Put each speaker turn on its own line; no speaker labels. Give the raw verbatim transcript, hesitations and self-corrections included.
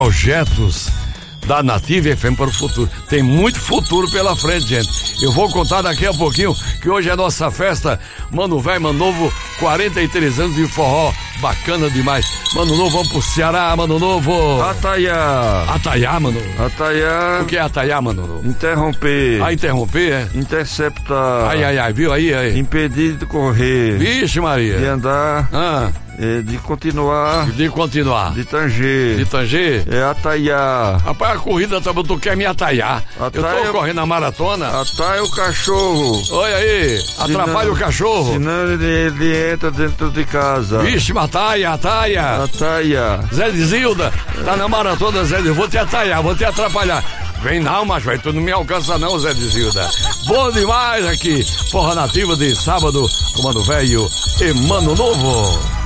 Projetos da Nativa F M para o futuro. Tem muito futuro pela frente, gente. Eu vou contar daqui a pouquinho que hoje é a nossa festa Mano Velho, Mano Novo, quarenta e três anos de forró, bacana demais. Mano Novo, vamos pro Ceará, Mano Novo.
Ataiá.
Ataiá, Mano.
Ataiá.
O que é ataiá, Mano Novo?
Interromper.
Ah, interromper, é?
Interceptar.
Ai, ai, ai, viu aí, aí?
Impedir de correr.
Vixe, Maria.
De andar.
Ah.
É, de continuar.
De continuar.
De tanger.
De tanger?
É ataiar.
Rapaz, a corrida também, tu quer me ataiar.
Ataia,
eu tô correndo a maratona.
Ataia o cachorro.
Olha aí, atrapalha
senão,
o cachorro.
Senão ele, ele entra dentro de casa.
Vixe, ataia, ataia.
Ataia.
Zé de Zilda, tá na maratona, Zé de Vou te ataiar, vou te atrapalhar. Vem não, mas velho, tu não me alcança não, Zé de Zilda. Bom demais aqui, Forró Nativa de sábado, com Mano Velho e Mano Novo.